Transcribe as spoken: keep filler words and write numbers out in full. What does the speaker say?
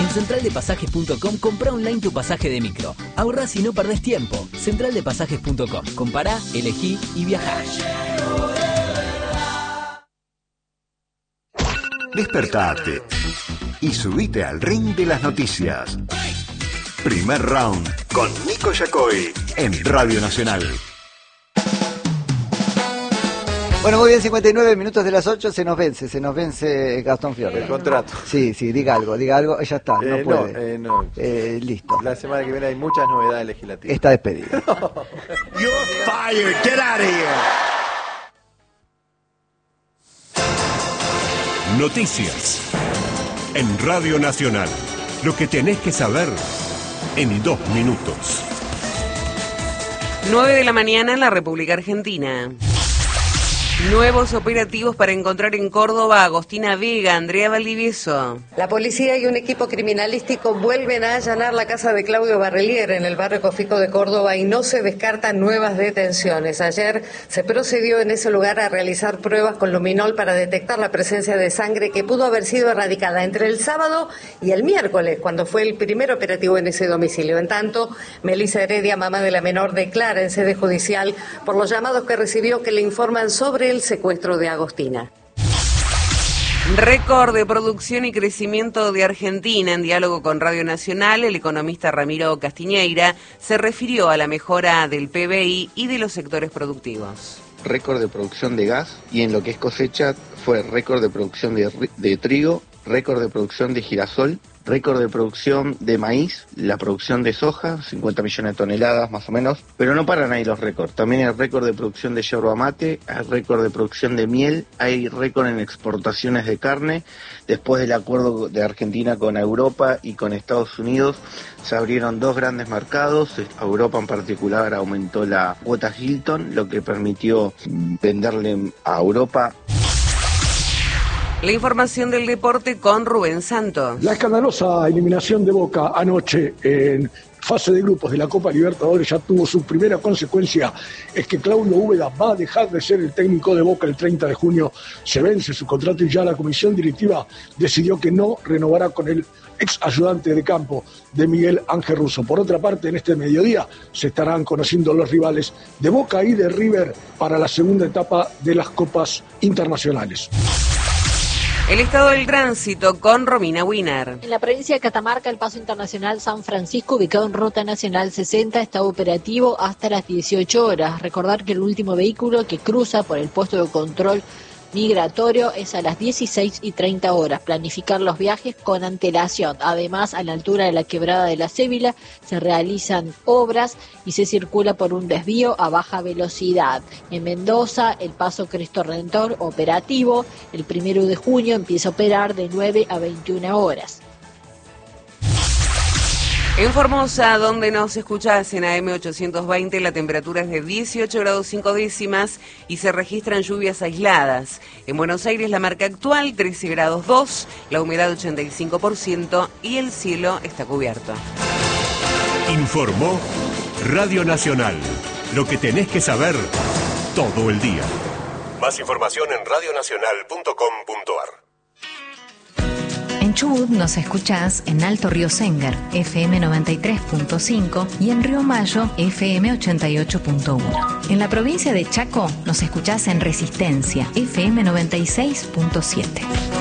En central de pasajes punto com comprá online tu pasaje de micro. Ahorrás y no perdés tiempo. central de pasajes punto com. Compará, elegí y viajá. Despertate y subite al ring de las noticias. Primer round con Nico Yacoy en Radio Nacional. Bueno, muy bien, cincuenta y nueve minutos de las ocho, se nos vence, se nos vence Gastón Fiore. El contrato. Sí, sí, diga algo, diga algo, ya está, no Eh, puede. no, eh, no. Eh, listo. La semana que viene hay muchas novedades legislativas. Está despedido. You're fired. Get out of here. Noticias en Radio Nacional. Lo que tenés que saber en dos minutos. nueve de la mañana en la República Argentina. Nuevos operativos para encontrar en Córdoba a Agostina Vega, Andrea Valdivieso. La policía y un equipo criminalístico vuelven a allanar la casa de Claudio Barrelier en el barrio Cofico de Córdoba y no se descartan nuevas detenciones. Ayer se procedió en ese lugar a realizar pruebas con luminol para detectar la presencia de sangre que pudo haber sido erradicada entre el sábado y el miércoles, cuando fue el primer operativo en ese domicilio. En tanto, Melissa Heredia, mamá de la menor, declara en sede judicial por los llamados que recibió que le informan sobre el secuestro de Agostina. Récord de producción y crecimiento de Argentina. En diálogo con Radio Nacional, el economista Ramiro Castiñeira se refirió a la mejora del P B I y de los sectores productivos. Récord de producción de gas y en lo que es cosecha fue récord de producción de, de trigo, récord de producción de girasol, récord de producción de maíz, la producción de soja, cincuenta millones de toneladas más o menos, pero no paran ahí los récords. También hay récord de producción de yerba mate, hay récord de producción de miel, hay récord en exportaciones de carne. Después del acuerdo de Argentina con Europa y con Estados Unidos, se abrieron dos grandes mercados. Europa en particular aumentó la cuota Hilton, lo que permitió venderle a Europa. La información del deporte con Rubén Santos. La escandalosa eliminación de Boca anoche en fase de grupos de la Copa Libertadores ya tuvo su primera consecuencia, es que Claudio Úbeda va a dejar de ser el técnico de Boca el treinta de junio, se vence su contrato y ya la comisión directiva decidió que no renovará con el ex ayudante de campo de Miguel Ángel Russo. Por otra parte, en este mediodía se estarán conociendo los rivales de Boca y de River para la segunda etapa de las Copas Internacionales. El estado del tránsito con Romina Wiener. En la provincia de Catamarca, el paso internacional San Francisco, ubicado en Ruta Nacional sesenta, está operativo hasta las dieciocho horas. Recordar que el último vehículo que cruza por el puesto de control migratorio es a las dieciséis y treinta horas. Planificar los viajes con antelación. Además, a la altura de la quebrada de la Cébila se realizan obras y se circula por un desvío a baja velocidad. En Mendoza, el paso Cristo Redentor operativo. El primero de junio empieza a operar de nueve a veintiuna horas. En Formosa, donde nos escuchás en A M ochocientos veinte, la temperatura es de dieciocho grados cinco décimas y se registran lluvias aisladas. En Buenos Aires, la marca actual, trece grados dos, la humedad ochenta y cinco por ciento y el cielo está cubierto. Informó Radio Nacional. Lo que tenés que saber todo el día. Más información en radio nacional punto com punto ar. En Chubut nos escuchás en Alto Río Sengar, F M noventa y tres punto cinco y en Río Mayo, F M ochenta y ocho punto uno. En la provincia de Chaco nos escuchás en Resistencia, F M noventa y seis punto siete.